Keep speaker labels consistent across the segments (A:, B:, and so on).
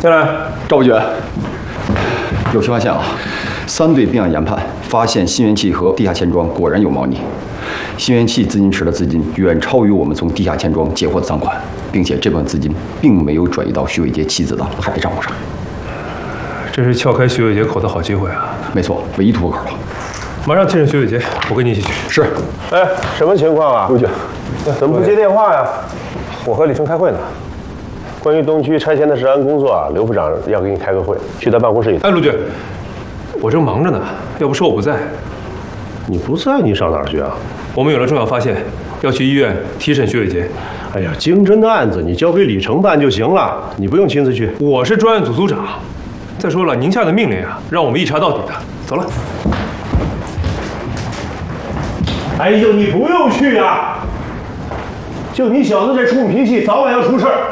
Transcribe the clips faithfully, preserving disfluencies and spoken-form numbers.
A: 进来，
B: 赵伯爵，有新发现啊！三队并案研判，发现新元气和地下钱庄果然有猫腻。新元气资金池的资金远超于我们从地下钱庄截获的赃款，并且这部分资金并没有转移到徐伟杰妻子的海外账户上。
A: 这是撬开徐伟杰口的好机会啊！
B: 没错，唯一突破口了。马上提审徐伟杰，我跟你一起去。 是。
C: 哎，什么情况啊？
B: 陆局，
C: 怎么不接电话呀？我和李成开会呢。 关于东区拆迁的治安工作啊，刘部长要给你开个会，去他办公室里。
A: 哎，陆局，我正忙着呢，要不说我不在。
C: 你不在，你上哪儿去啊？
A: 我们有了重要发现，要去医院提审徐伟杰。
C: 哎呀，经侦的案子你交给李成办就行了，你不用亲自去。
A: 我是专案组组长。再说了，您下的命令啊，让我们一查到底的。走了。
C: 哎呦，你不用去啊！就你小子这臭脾气，早晚要出事儿。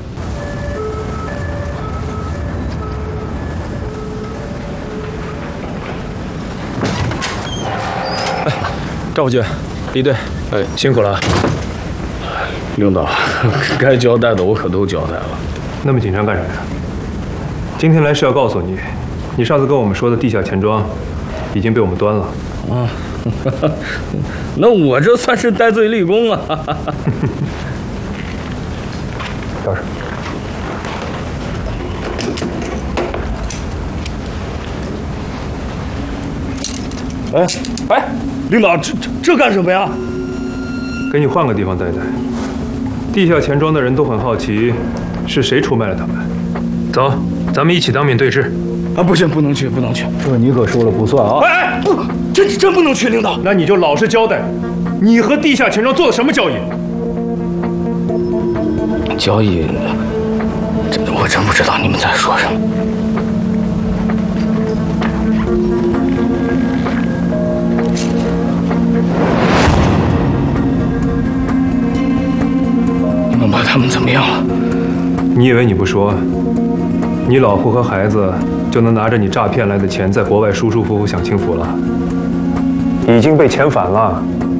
D: 赵伯爵，李队，哎，辛苦了。
E: 领导，该交代的我可都交代了。
A: 那么紧张干什么呀？今天来是要告诉你，你上次跟我们说的地下钱庄已经被我们端了。
E: 啊，那我这算是戴罪立功啊！
A: 钥匙。
E: 哎哎，领导，这这这干什么呀？
A: 给你换个地方待待。地下钱庄的人都很好奇，是谁出卖了他们。走，咱们一起当面对质。
E: 啊，不行，不能去，不能去。
B: 这你可说了不算啊！
E: 哎哎，不，真真不能去，领导。
A: 那你就老实交代，你和地下钱庄做了什么交易？
E: 交易，真的我真不知道你们在说什么。 把他们怎么样了？
A: 你以为你不说，你老婆和孩子就能拿着你诈骗来的钱，在国外舒舒服服享清福了？已经被遣返了。